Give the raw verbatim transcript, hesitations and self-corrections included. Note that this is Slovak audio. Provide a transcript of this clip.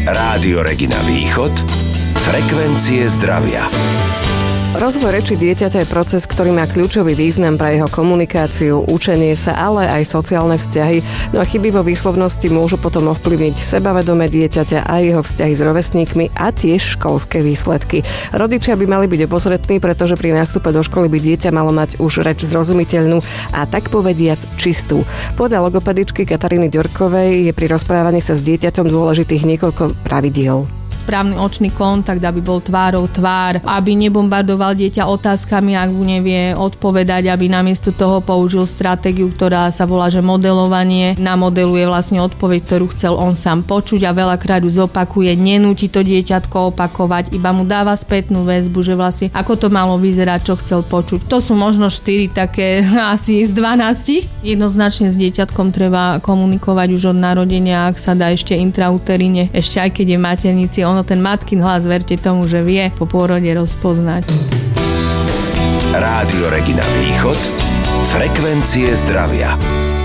Rádio Regina Východ, frekvencie zdravia. Rozvoj reči dieťaťa je proces, ktorý má kľúčový význam pre jeho komunikáciu, učenie sa, ale aj sociálne vzťahy. No a chyby vo výslovnosti môžu potom ovplyvniť sebavedomé dieťaťa a jeho vzťahy s rovesníkmi a tiež školské výsledky. Rodičia by mali byť obozretní, pretože pri nástupe do školy by dieťa malo mať už reč zrozumiteľnú a tak povediac čistú. Podľa logopedičky Kataríny Ďorkovej je pri rozprávaní sa s dieťaťom dôležitých niekoľko pravidiel. Správny očný kontakt, aby bol tvárou tvár, aby nebombardoval dieťa otázkami, ak mu nevie odpovedať, aby namiesto toho použil stratégiu, ktorá sa volá, že modelovanie. Namodeluje vlastne odpoveď, ktorú chcel on sám počuť a veľakrát ju zopakuje, nenúti to dieťatko opakovať, iba mu dáva spätnú väzbu, že vlastne ako to malo vyzerať, čo chcel počuť. To sú možno štyri také asi z dvanástich. Jednoznačne s dieťatkom treba komunikovať už od narodenia, ak sa dá ešte intrauterine, ešte aj keď je v maternici. Ono ten matkin hlas, verte tomu, že vie po pôrode rozpoznať. Rádio Regina Východ, frekvencie zdravia.